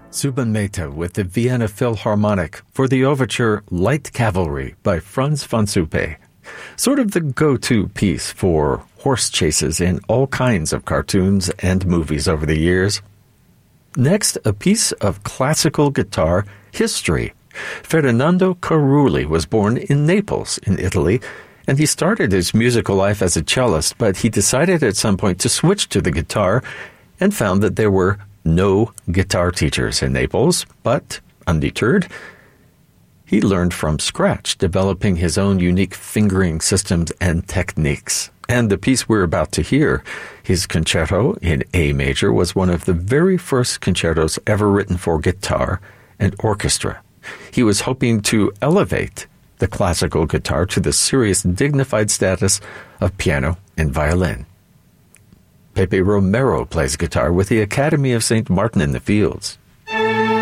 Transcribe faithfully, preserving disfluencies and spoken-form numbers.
Zubin Mehta with the Vienna Philharmonic for the overture Light Cavalry by Franz von Suppe. Sort of the go-to piece for horse chases in all kinds of cartoons and movies over the years. Next, a piece of classical guitar history. Ferdinando Carulli was born in Naples, in Italy, and he started his musical life as a cellist, but he decided at some point to switch to the guitar and found that there were no guitar teachers in Naples, but, undeterred, he learned from scratch, developing his own unique fingering systems and techniques. And the piece we're about to hear, his concerto in A major, was one of the very first concertos ever written for guitar and orchestra. He was hoping to elevate the classical guitar to the serious, dignified status of piano and violin. Pepe Romero plays guitar with the Academy of Saint Martin in the Fields.